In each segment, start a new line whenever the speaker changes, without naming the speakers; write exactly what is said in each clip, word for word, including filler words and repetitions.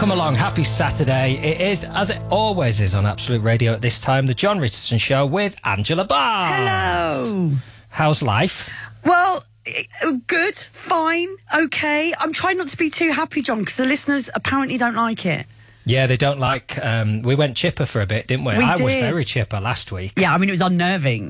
Welcome along. Happy Saturday. It is, as it always is on Absolute Radio at this time, the John Richardson Show with Angela Barnes.
Hello.
How's life?
Well, good, fine, okay. I'm trying not to be too happy, John, because the listeners apparently don't like it.
Yeah, they don't like... Um, we went chipper for a bit, didn't we?
We
I
did.
was very chipper last week.
Yeah, I mean, it was unnerving.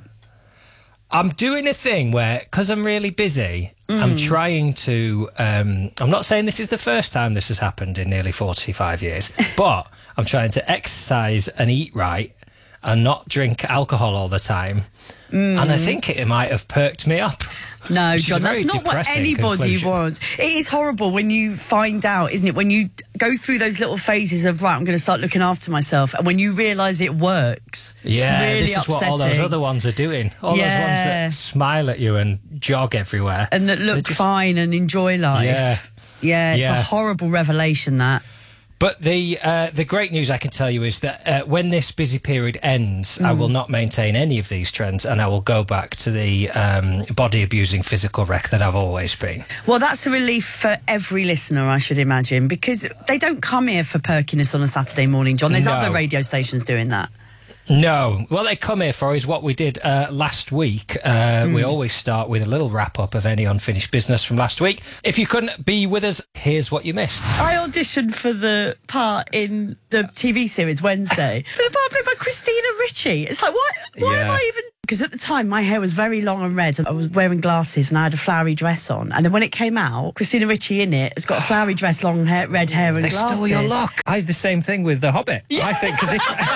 I'm doing a thing where, because I'm really busy, mm. I'm trying to... Um, I'm not saying this is the first time this has happened in nearly forty-five years, but I'm trying to exercise and eat right and not drink alcohol all the time. Mm. And I think it might have perked me up.
No, John, that's not what anybody
conclusion.
wants. It is horrible when you find out, isn't it? When you go through those little phases of, right, I'm going to start looking after myself, and when you realise it works.
Yeah,
it's really
this is
upsetting.
what all those other ones are doing. All
yeah.
those ones that smile at you and jog everywhere.
And that look
just...
fine and enjoy life.
Yeah.
Yeah, it's
yeah.
a horrible revelation, that.
But the uh, the great news I can tell you is that uh, when this busy period ends, mm. I will not maintain any of these trends, and I will go back to the um, body-abusing physical wreck that I've always been.
Well, that's a relief for every listener, I should imagine, because they don't come here for perkiness on a Saturday morning, John. There's
no.
other radio stations doing that.
No. What they come here for is what we did uh, last week. Uh, mm. We always start with a little wrap-up of any unfinished business from last week. If you couldn't be with us, here's what you missed.
I auditioned for the part in the T V series Wednesday. For the part played by Christina Ricci. It's like, what? Why
yeah.
have I even... Because at the time, my hair was very long and red. I was wearing glasses and I had a flowery dress on. And then when it came out, Christina Ricci in it has got a flowery dress, long hair, red hair and
they
glasses.
They stole your look. I had the same thing with The Hobbit. Yeah. I think, because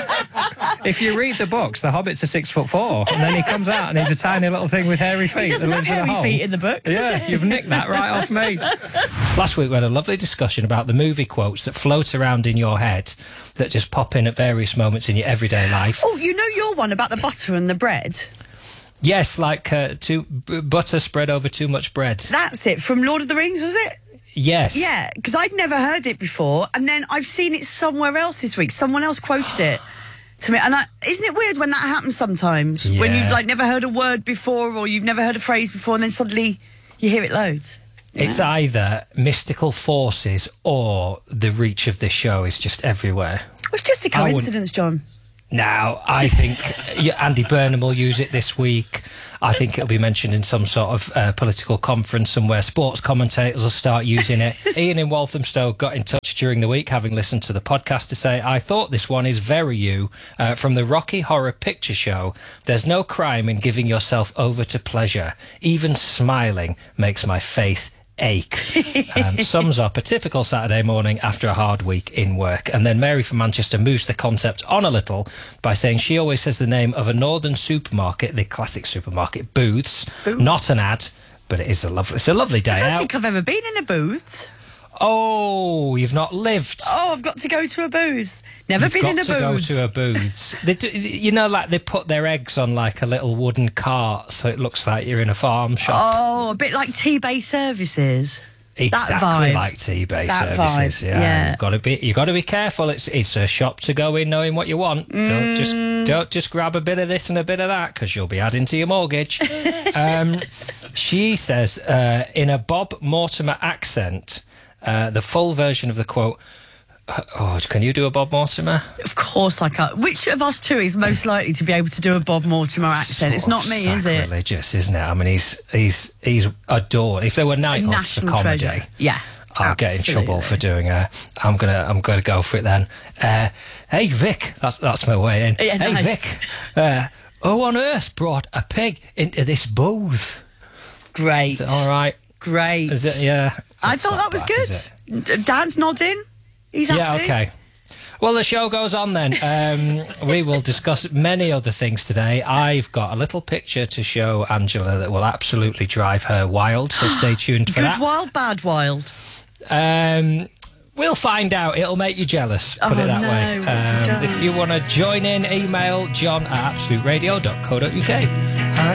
if, if you read the books, The Hobbit's a six foot four. And then he comes out and he's a tiny little thing with hairy feet.
He doesn't
that
have
lives in a
hairy
hole.
feet in the books,
Yeah, you've nicked that right off me. Last week we had a lovely discussion about the movie quotes that float around in your head that just pop in at various moments in your everyday life.
Oh, you know your one about the butter and the bread?
Yes, like uh, too, b- butter spread over too much bread.
That's it, from Lord of the Rings, was it?
Yes.
Yeah, because I'd never heard it before, and then I've seen it somewhere else this week. Someone else quoted it to me, and I, isn't it weird when that happens sometimes?
Yeah.
When you've like never heard a word before, or you've never heard a phrase before, and then suddenly you hear it loads. Yeah.
It's either mystical forces or the reach of this show is just everywhere.
It's just a coincidence, John.
Now, I think Andy Burnham will use it this week. I think it'll be mentioned in some sort of uh, political conference somewhere. Sports commentators will start using it. Ian in Walthamstow got in touch during the week, having listened to the podcast, to say, I thought this one is very you. Uh, from the Rocky Horror Picture Show, there's no crime in giving yourself over to pleasure. Even smiling makes my face ache. Um, sums up a typical Saturday morning after a hard week in work. And then Mary from Manchester moves the concept on a little by saying she always says the name of a northern supermarket, the classic supermarket, Booths. Booths. Not an ad, but it is a lovely, it's a lovely day out.
I don't think I've ever been in a Booths.
Oh, you've not lived.
Oh, I've got to go to a Booths. Never
You've
been
got
in a
to
Booths.
go to a Booths. They do, you know, like they put their eggs on like a little wooden cart, so it looks like you're in a farm shop.
Oh, a bit like T-Bay Services.
Exactly
that vibe.
like T-Bay
that
Services.
Vibe.
Yeah,
yeah.
you've got to be. You've got to be careful. It's it's a shop to go in, knowing what you want. Mm. Don't just don't just grab a bit of this and a bit of that, because you'll be adding to your mortgage. um, she says uh, in a Bob Mortimer accent, uh, the full version of the quote. Oh, can you do a Bob Mortimer?
Of course I can. Which of us two is most likely to be able to do a Bob Mortimer accent?
Sort
it's not me, is it?
Sacrilegious, isn't it? I mean, he's he's he's adored. If there were nighthawks for comedy,
treasure. Yeah,
I'll
absolutely.
get in trouble for doing a. I'm gonna I'm gonna go for it then. Uh, hey Vic, that's that's my way in.
Yeah,
hey
nice.
Vic, uh, who on earth brought a pig into this booth?
Great.
Is it all right?
Great.
Is it? Yeah.
I
It's
thought
not
that was
bad,
good. Dan's nodding. He's
yeah,
happy.
okay. Well, the show goes on then. Um, we will discuss many other things today. I've got a little picture to show Angela that will absolutely drive her wild, so stay tuned for
good
that.
Good wild, bad wild?
Um, we'll find out. It'll make you jealous, put
oh,
it that
no,
way. Um, if you want to join in, email john at absolute radio dot co dot uk.